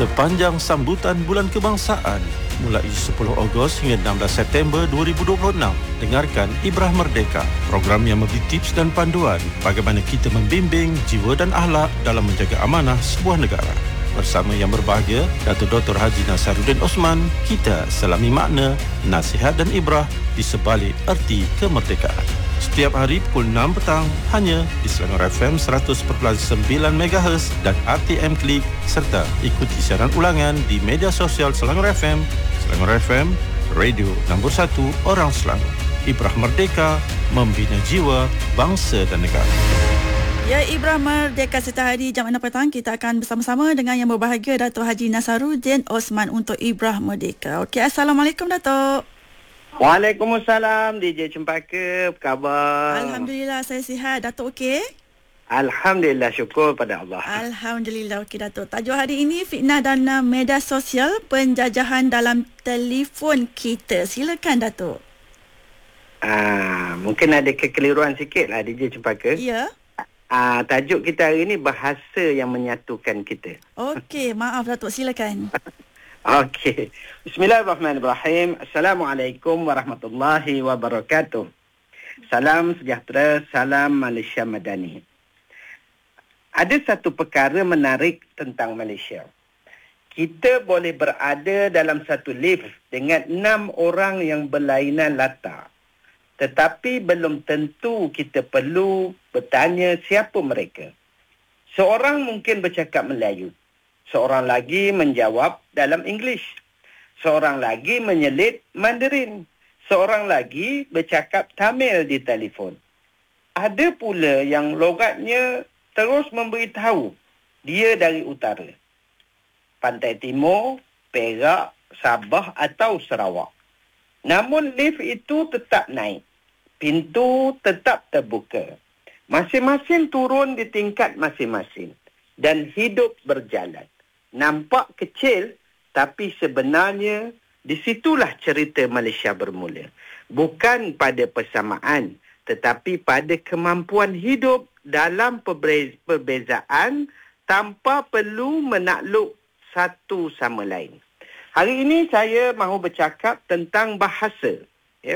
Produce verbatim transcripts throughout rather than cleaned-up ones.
sepanjang sambutan Bulan Kebangsaan mulai sepuluh Ogos hingga enam belas September dua ribu dua puluh enam. Dengarkan Ibrah Merdeka, program yang memberi tips dan panduan bagaimana kita membimbing jiwa dan akhlak dalam menjaga amanah sebuah negara. Bersama yang berbahagia, Datuk Doktor Haji Nasaruddin Osman, kita selami makna, nasihat dan ibrah di sebalik erti kemerdekaan. Setiap hari pukul enam petang hanya di Selangor F M seratus perpuluhan sembilan megahertz dan R T M Klik, serta ikuti siaran ulangan di media sosial Selangor F M, Selangor F M, radio nombor satu orang Selangor. Ibrah Merdeka, membina jiwa, bangsa dan negara. Ya, Ibrah Merdeka setiap hari jam enam petang kita akan bersama-sama dengan yang berbahagia Datuk Haji Nasaruddin Osman untuk Ibrah Merdeka. Okey, Assalamualaikum Datuk. Waalaikumsalam D J Cempaka, apa khabar? Alhamdulillah saya sihat. Datuk okey? Alhamdulillah, syukur pada Allah. Alhamdulillah okey Datuk. Tajuk hari ini fitnah dan media sosial, penjajahan dalam telefon kita. Silakan Datuk. Ah, mungkin ada kekeliruan sikit lah D J Cempaka. Ya. Ah, tajuk kita hari ini bahasa yang menyatukan kita. Okey, maaf Datuk, silakan. Okey. Bismillahirrahmanirrahim. Assalamualaikum warahmatullahi wabarakatuh. Salam sejahtera, salam Malaysia Madani. Ada satu perkara menarik tentang Malaysia. Kita boleh berada dalam satu lift dengan enam orang yang berlainan latar. Tetapi belum tentu kita perlu bertanya siapa mereka. Seorang mungkin bercakap Melayu. Seorang lagi menjawab dalam English. Seorang lagi menyelit Mandarin. Seorang lagi bercakap Tamil di telefon. Ada pula yang logatnya terus memberitahu dia dari utara, Pantai Timur, Perak, Sabah atau Sarawak. Namun lift itu tetap naik. Pintu tetap terbuka. Masing-masing turun di tingkat masing-masing. Dan hidup berjalan. Nampak kecil, tapi sebenarnya disitulah cerita Malaysia bermula. Bukan pada persamaan, tetapi pada kemampuan hidup dalam perbezaan tanpa perlu menakluk satu sama lain. Hari ini saya mahu bercakap tentang bahasa. Ya?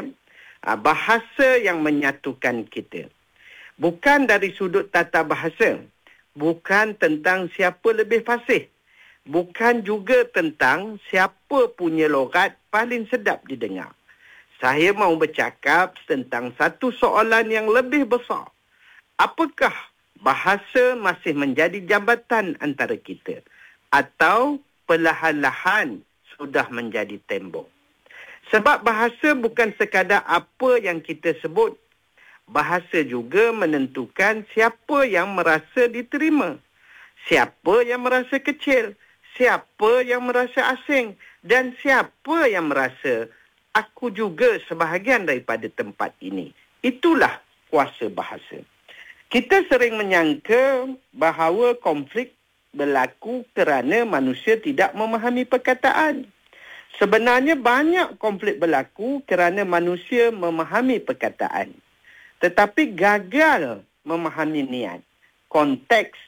Bahasa yang menyatukan kita. Bukan dari sudut tata bahasa. Bukan tentang siapa lebih fasih. Bukan juga tentang siapa punya logat paling sedap didengar. Saya mahu bercakap tentang satu soalan yang lebih besar. Apakah bahasa masih menjadi jambatan antara kita? Atau perlahan-lahan sudah menjadi tembok? Sebab bahasa bukan sekadar apa yang kita sebut. Bahasa juga menentukan siapa yang merasa diterima. Siapa yang merasa kecil. Siapa yang merasa asing dan siapa yang merasa aku juga sebahagian daripada tempat ini. Itulah kuasa bahasa. Kita sering menyangka bahawa konflik berlaku kerana manusia tidak memahami perkataan. Sebenarnya banyak konflik berlaku kerana manusia memahami perkataan. Tetapi gagal memahami niat, konteks